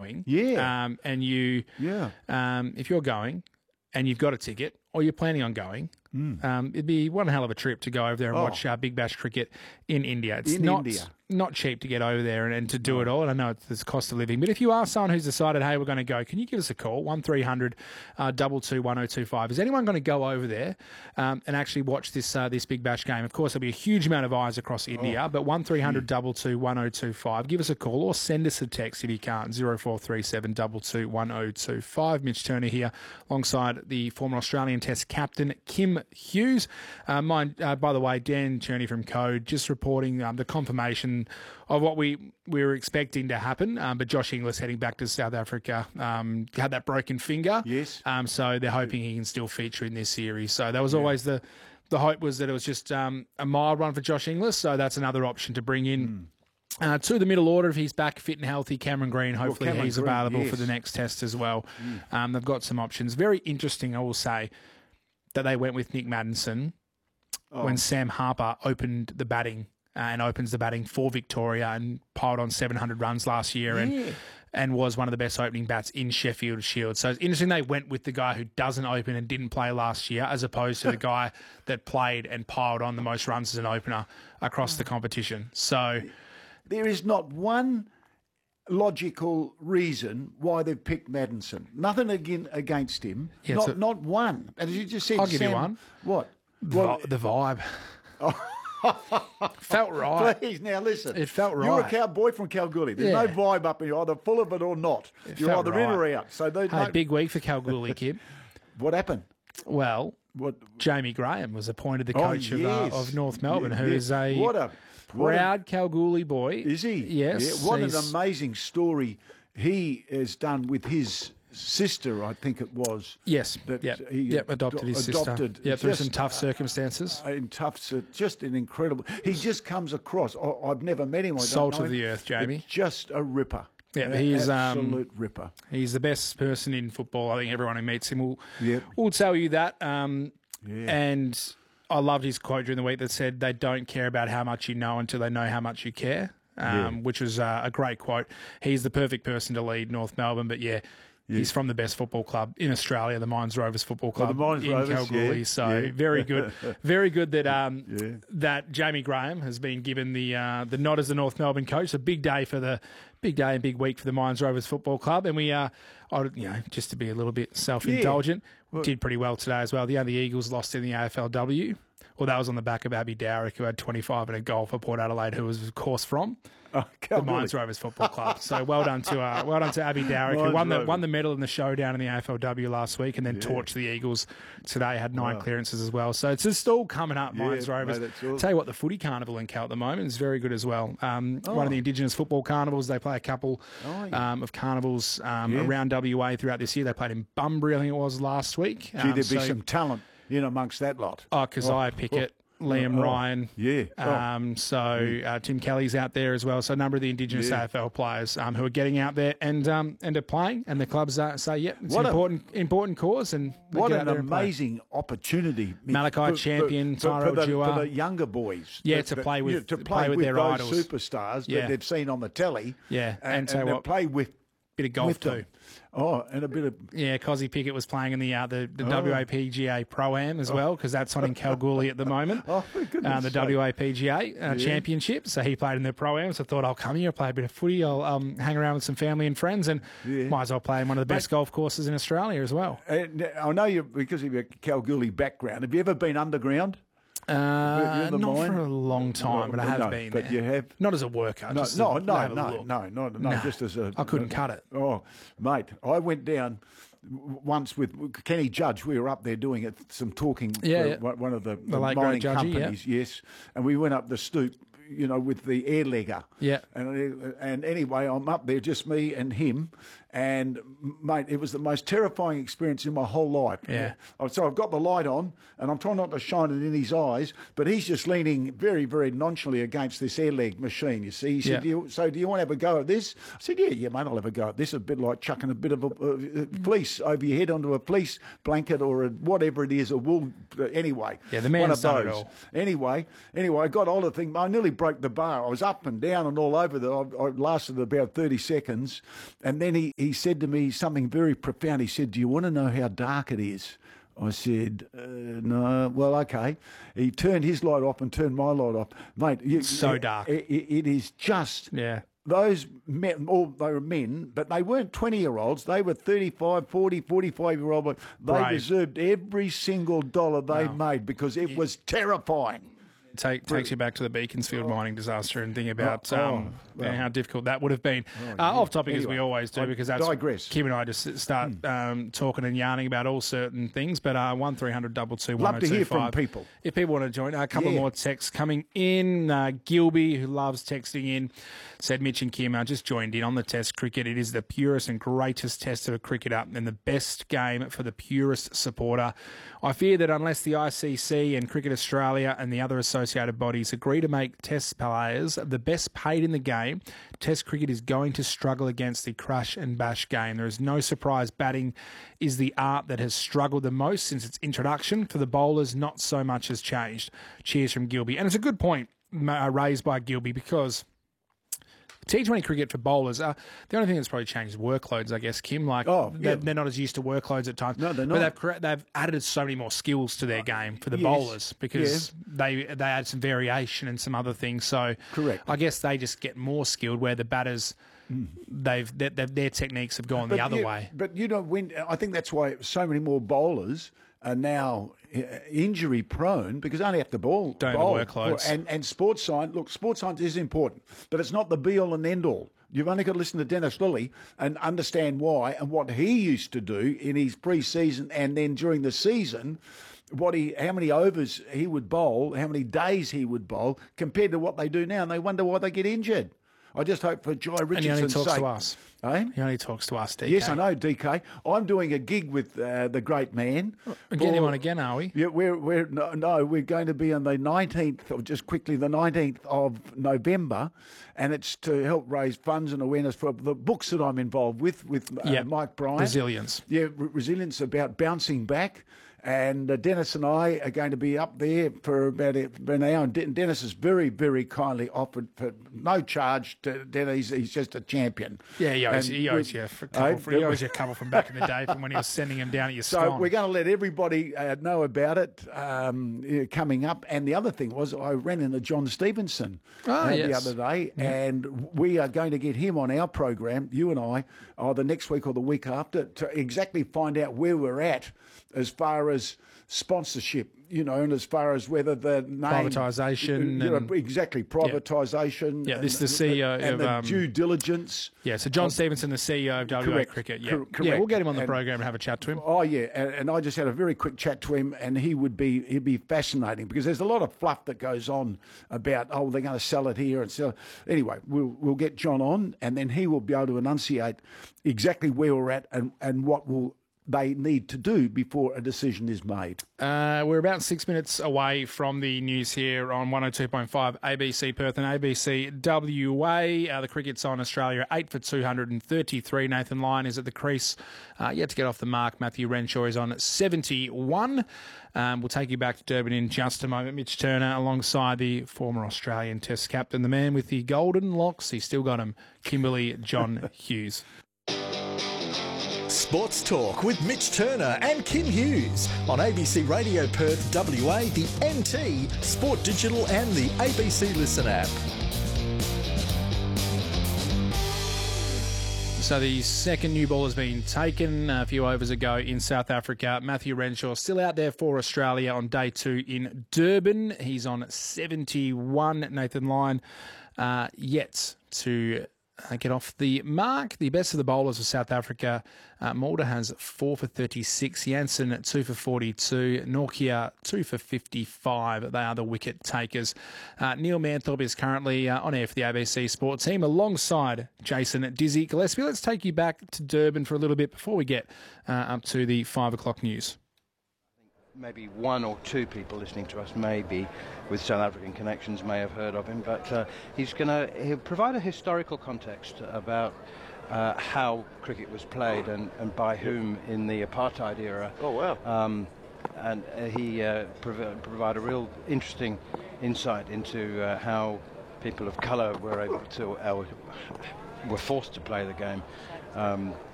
going, Yeah. and you, if you're going and you've got a ticket or you're planning on going, it'd be one hell of a trip to go over there and watch Big Bash cricket in India. It's not cheap to get over there and to do it all. And I know it's cost of living. But if you are someone who's decided, hey, we're going to go, can you give us a call? 1300 22 1025. Is anyone going to go over there and actually watch this Big Bash game? Of course, there'll be a huge amount of eyes across India, but 1300 22 1025. Give us a call or send us a text if you can't. 0437 22 1025. Mitch Turner here alongside the former Australian Test captain, Kim Hughes. By the way, Dan Cherney from Code just reporting the confirmation of what we were expecting to happen. But Josh Inglis heading back to South Africa had that broken finger. Yes. So they're hoping he can still feature in this series. So that was always the hope was that it was just a mild one for Josh Inglis. So that's another option to bring in. To the middle order, if he's back fit and healthy, Cameron Green, hopefully he's available for the next test as well. They've got some options. Very interesting, I will say, that they went with Nick Maddinson when Sam Harper opened the batting and opens the batting for Victoria and piled on 700 runs last year and was one of the best opening bats in Sheffield Shield. So it's interesting they went with the guy who doesn't open and didn't play last year as opposed to the guy that played and piled on the most runs as an opener across the competition. So there is not one logical reason why they've picked Maddinson. Nothing against him. Yeah, not one. And as you just said, I'll give you one. What? The vibe. Felt right. Please, now listen. It felt right. You're a cowboy from Kalgoorlie. There's no vibe up in you, either full of it or not. You're either in or out. So big week for Kalgoorlie, Kib. What happened? Well, Jamie Graham was appointed the coach of North Melbourne, who is a proud Kalgoorlie boy. Is he? Yes. Yeah. What an amazing story he has done with his sister, I think it was. Yes. He adopted his sister. Through some tough circumstances. Just an incredible. He just comes across. I've never met him. Salt of the earth, Jamie. Just a ripper. Yeah, he's absolute ripper. He's the best person in football. I think everyone who meets him will tell you that. And I loved his quote during the week that said, "They don't care about how much you know until they know how much you care," which was a great quote. He's the perfect person to lead North Melbourne, but he's from the best football club in Australia, the Mines Rovers Football Club in Kalgoorlie. So very good, very good that that Jamie Graham has been given the nod as the North Melbourne coach. A big day and big week for the Mines Rovers Football Club, and we just to be a little bit self-indulgent, did pretty well today as well. The Eagles lost in the AFLW. Well, that was on the back of Abby Dowrick, who had 25 and a goal for Port Adelaide, who was, of course, from the Mines Rovers Football Club. So well done to Abby Dowrick, who won the medal in the showdown in the AFLW last week, and then torched the Eagles today. Had 9 clearances as well. So it's just all coming up, Mines Rovers. Tell you what, the footy carnival in Cal at the moment is very good as well. One of the Indigenous football carnivals. They play a couple of carnivals around WA throughout this year. They played in Bunbury, I think it was, last week. There'd be some talent in amongst that lot. Keziah Pickett. Liam Ryan. Tim Kelly's out there as well. So a number of the Indigenous AFL players who are getting out there and are playing, and the clubs say, it's an important cause. And what an amazing opportunity. Malachi Champion, Tyrell Dewar. For the younger boys. To play with their those idols. Superstars that they've seen on the telly. And play with bit of golf too. And a bit of... Cozzy Pickett was playing in the WAPGA Pro-Am as well, because that's on in Kalgoorlie at the moment. For goodness the WAPGA Championship. So he played in the Pro-Am, so I thought I'll come here, play a bit of footy, I'll hang around with some family and friends, and might as well play in one of the best golf courses in Australia as well. I know you, because of your Kalgoorlie background, have you ever been underground? Not for a long time, but I have been there. But you have? Not as a worker. No, just as a... I couldn't cut it. Oh, mate, I went down once with Kenny Judge. We were up there doing some talking for one of the mining companies, yes, and we went up the stoop, with the air legger. Yeah. And anyway, I'm up there, just me and him. And, mate, it was the most terrifying experience in my whole life. Yeah. So I've got the light on, and I'm trying not to shine it in his eyes, but he's just leaning very, very nonchalantly against this air leg machine, you see. He said, do you want to have a go at this? I said, yeah, mate, I'll have a go at this. A bit like chucking a bit of a fleece over your head onto a fleece blanket or whatever it is, a wool, anyway. Yeah, the man's done it all. Anyway, I got hold of the thing. I nearly broke the bar. I was up and down and all over. I lasted about 30 seconds. And then he said to me something very profound. He said, "Do you want to know how dark it is?" I said, "No." Well, okay. He turned his light off and turned my light off. Mate, it's so dark. It is just... Yeah. Those men, they were men, but they weren't 20-year-olds. They were 35, 40, 45-year-old. They deserved every single dollar they made because it was terrifying. Takes you back to the Beaconsfield mining disaster and think about how difficult that would have been. Off topic as we always do, because that's digress. Kim and I just start talking and yarning about all certain things. But 1300 222 love to hear from people. If people want to join, a couple more texts coming in. Gilby, who loves texting in, said Mitch and Kim just joined in on the Test cricket. It is the purest and greatest test of a cricketer and the best game for the purest supporter. I fear that unless the ICC and Cricket Australia and the other associated bodies agree to make Test players the best paid in the game, Test cricket is going to struggle against the crush and bash game. There is no surprise batting is the art that has struggled the most since its introduction. For the bowlers, not so much has changed. Cheers from Gilby. And it's a good point raised by Gilby, because T20 cricket for bowlers, the only thing that's probably changed is workloads, I guess, Kim. They're not as used to workloads at times. No, they're not. But they've added so many more skills to their game for the bowlers, because they add some variation and some other things. So correct. I guess they just get more skilled, where the batters, their techniques have gone the other way. But, I think that's why so many more bowlers are now injury prone, because they only have to bowl. Don't have workloads. And sports science, look, sports science is important, but it's not the be all and end all. You've only got to listen to Dennis Lilly and understand why and what he used to do in his pre-season and then during the season, how many overs he would bowl, how many days he would bowl compared to what they do now, and they wonder why they get injured. I just hope for Jai Richardson's sake. And he only talks to us. Eh? He only talks to us, DK. Yes, I know, DK. I'm doing a gig with the great man. We're getting him on again, are we? Yeah, we're going to be on the 19th, or just quickly, the 19th of November, and it's to help raise funds and awareness for the books that I'm involved with Mike Bryant. Resilience. Yeah, Resilience, about bouncing back. And Dennis and I are going to be up there for about an hour. And Dennis is very, very kindly offered for no charge to Dennis. He's just a champion. Yeah, he owes you a couple from back in the day, from when he was sending him down at your So we're going to let everybody know about it coming up. And the other thing was, I ran into John Stevenson the other day, and we are going to get him on our program, you and I, either next week or the week after, to exactly find out where we're at as far as sponsorship, and as far as whether the name... Privatisation. Exactly, privatisation. Yeah, this is the CEO and of... the due diligence. Yeah, so John Stevenson, the CEO of WA Cricket. Yeah, correct. Yeah, we'll get him on the program and have a chat to him. Oh, yeah, and I just had a very quick chat to him, and he'd be fascinating, because there's a lot of fluff that goes on about, they're going to sell it here and sell it. Anyway, we'll get John on, and then he will be able to enunciate exactly where we're at and what they need to do before a decision is made. We're about 6 minutes away from the news here on 102.5 ABC Perth and ABC WA. The cricket's on Australia, 8 for 233. Nathan Lyon is at the crease, yet to get off the mark. Matthew Renshaw is on 71. We'll take you back to Durban in just a moment. Mitch Turner alongside the former Australian Test captain, the man with the golden locks. He's still got him, Kimberly John Hughes. Sports Talk with Mitch Turner and Kim Hughes on ABC Radio Perth WA, the NT, Sport Digital and the ABC Listen app. So the second new ball has been taken a few overs ago in South Africa. Matthew Renshaw still out there for Australia on day 2 in Durban. He's on 71. Nathan Lyon yet to get off the mark. The best of the bowlers of South Africa, Mulder has 4 for 36, Jansen 2 for 42, Nortje 2 for 55. They are the wicket takers. Neil Manthorpe is currently on air for the ABC Sport team alongside Jason Dizzy Gillespie. Let's take you back to Durban for a little bit before we get up to the 5 o'clock news. Maybe one or two people listening to us, maybe with South African connections, may have heard of him, but he'll provide a historical context about how cricket was played and by whom in the apartheid era. Oh, wow. And he provide a real interesting insight into how people of colour were able to, were forced to play the game.